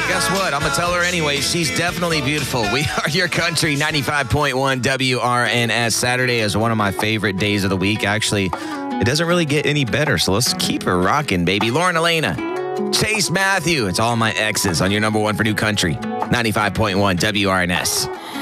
Guess what? I'm going to tell her anyway. She's definitely beautiful. We are your country, 95.1 WRNS. Saturday is one of my favorite days of the week. Actually, it doesn't really get any better, so let's keep her rocking, baby. Lauren Elena, Chase Matthew. It's all my exes on your number one for new country, 95.1 WRNS.